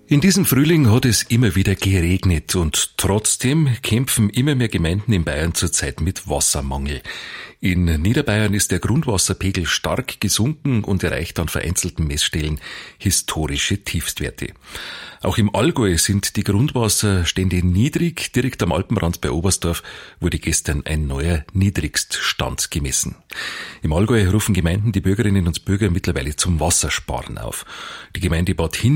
In diesem Frühling hat es immer wieder geregnet und trotzdem kämpfen immer mehr Gemeinden in Bayern zurzeit mit Wassermangel. In Niederbayern ist der Grundwasserpegel stark gesunken und erreicht an vereinzelten Messstellen historische Tiefstwerte. Auch im Allgäu sind die Grundwasserstände niedrig. Direkt am Alpenrand bei Oberstdorf wurde gestern ein neuer Niedrigststand gemessen. Im Allgäu rufen Gemeinden die Bürgerinnen und Bürger mittlerweile zum Wassersparen auf. Die Gemeinde Bad